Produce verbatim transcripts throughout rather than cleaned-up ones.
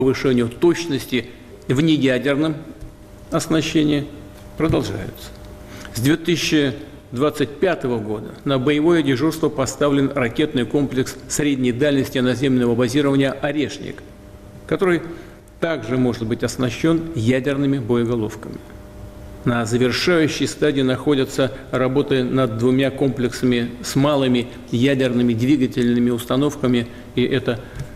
повышению точности в неядерном оснащении продолжаются. С две тысячи двадцать пятого года на боевое дежурство поставлен ракетный комплекс средней дальности наземного базирования «Орешник», который также может быть оснащен ядерными боеголовками. На завершающей стадии находятся работы над двумя комплексами с малыми ядерными двигательными установками, и это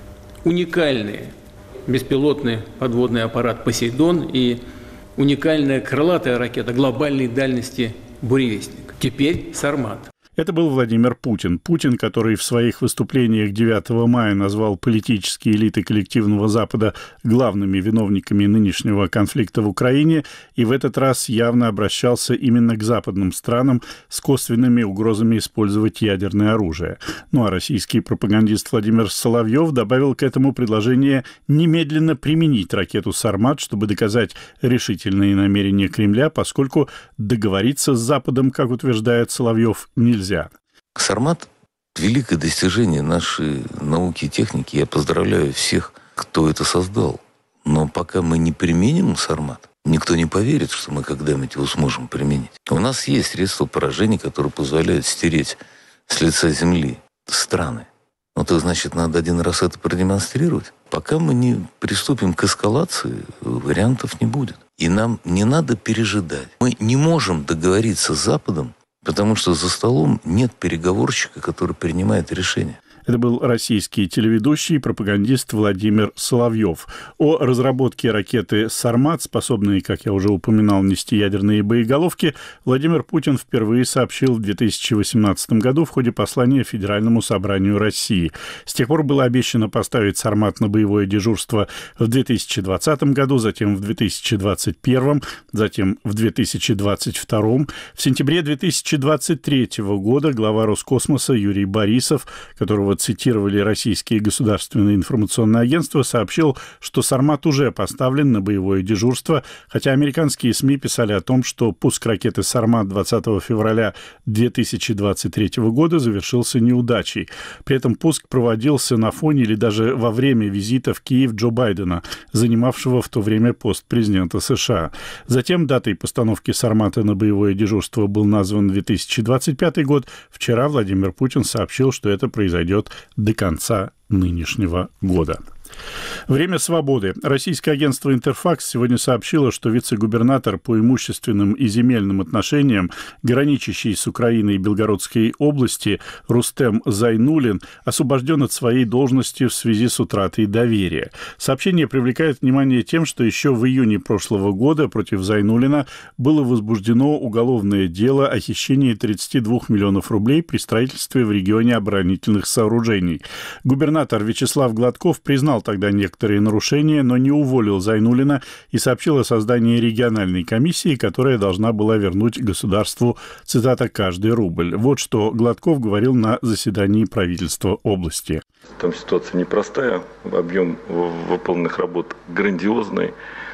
уникальный беспилотный подводный аппарат «Посейдон» и уникальная крылатая ракета глобальной дальности «Буревестник». Теперь «Сармат». Это был Владимир Путин. Путин, который в своих выступлениях девятого мая назвал политические элиты коллективного Запада главными виновниками нынешнего конфликта в Украине, и в этот раз явно обращался именно к западным странам с косвенными угрозами использовать ядерное оружие. Ну а российский пропагандист Владимир Соловьев добавил к этому предложение немедленно применить ракету «Сармат», чтобы доказать решительные намерения Кремля, поскольку договориться с Западом, как утверждает Соловьев, нельзя. «Сармат» — великое достижение нашей науки и техники. Я поздравляю всех, кто это создал. Но пока мы не применим «Сармат», никто не поверит, что мы когда-нибудь его сможем применить. У нас есть средства поражения, которые позволяют стереть с лица земли страны. Ну, так значит, надо один раз это продемонстрировать. Пока мы не приступим к эскалации, вариантов не будет. И нам не надо пережидать. Мы не можем договориться с Западом, потому что за столом нет переговорщика, который принимает решения. Это был российский телеведущий, пропагандист Владимир Соловьев. О разработке ракеты «Сармат», способной, как я уже упоминал, нести ядерные боеголовки, Владимир Путин впервые сообщил в две тысячи восемнадцатом году в ходе послания Федеральному собранию России. С тех пор было обещано поставить «Сармат» на боевое дежурство в две тысячи двадцатом году, затем в две тысячи двадцать первом, затем в две тысячи двадцать втором. В сентябре две тысячи двадцать третьего года глава Роскосмоса Юрий Борисов, которого цитировали российские государственные информационные агентства, сообщил, что «Сармат» уже поставлен на боевое дежурство, хотя американские СМИ писали о том, что пуск ракеты «Сармат» двадцатого февраля две тысячи двадцать третьего года завершился неудачей. При этом пуск проводился на фоне или даже во время визита в Киев Джо Байдена, занимавшего в то время пост президента США. Затем датой постановки «Сармата» на боевое дежурство был назван две тысячи двадцать пятый год. Вчера Владимир Путин сообщил, что это произойдет до конца нынешнего года. Время свободы. Российское агентство «Интерфакс» сегодня сообщило, что вице-губернатор по имущественным и земельным отношениям, граничащий с Украиной Белгородской области, Рустем Зайнуллин, освобожден от своей должности в связи с утратой доверия. Сообщение привлекает внимание тем, что еще в июне прошлого года против Зайнуллина было возбуждено уголовное дело о хищении тридцати двух миллионов рублей при строительстве в регионе оборонительных сооружений. Губернатор Вячеслав Гладков признал тогда некоторые нарушения, но не уволил Зайнуллина и сообщил о создании региональной комиссии, которая должна была вернуть государству, цитата, «каждый рубль». Вот что Гладков говорил на заседании правительства области. Там ситуация непростая, объем выполненных работ грандиозный.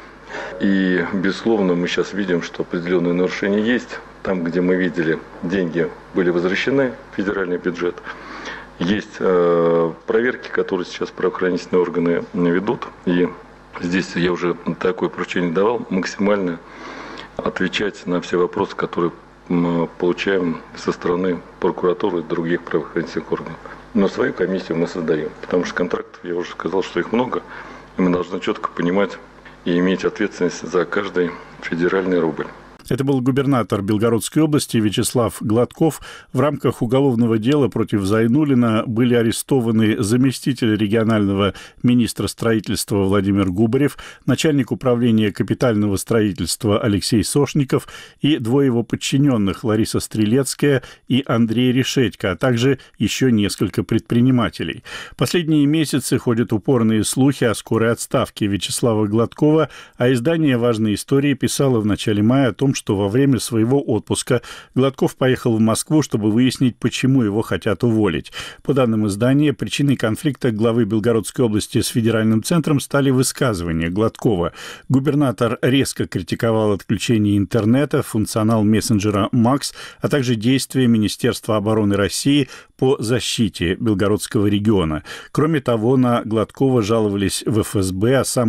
И, безусловно, мы сейчас видим, что определенные нарушения есть. Там, где мы видели, деньги были возвращены в федеральный бюджет. Есть э, проверки, которые сейчас правоохранительные органы ведут. И здесь я уже такое поручение давал, максимально отвечать на все вопросы, которые мы получаем со стороны прокуратуры и других правоохранительных органов. Но свою комиссию мы создаем, потому что контрактов, я уже сказал, что их много, и мы должны четко понимать и иметь ответственность за каждый федеральный рубль. Это был губернатор Белгородской области Вячеслав Гладков. В рамках уголовного дела против Зайнуллина были арестованы заместитель регионального министра строительства Владимир Губарев, начальник управления капитального строительства Алексей Сошников и двое его подчиненных Лариса Стрелецкая и Андрей Решетько, а также еще несколько предпринимателей. Последние месяцы ходят упорные слухи о скорой отставке Вячеслава Гладкова, а издание «Важные истории» писало в начале мая о том, что во время своего отпуска Гладков поехал в Москву, чтобы выяснить, почему его хотят уволить. По данным издания, причиной конфликта главы Белгородской области с федеральным центром стали высказывания Гладкова. Губернатор резко критиковал отключение интернета, функционал мессенджера «Макс», а также действия Министерства обороны России по защите Белгородского региона. Кроме того, на Гладкова жаловались в эф эс бэ, а сам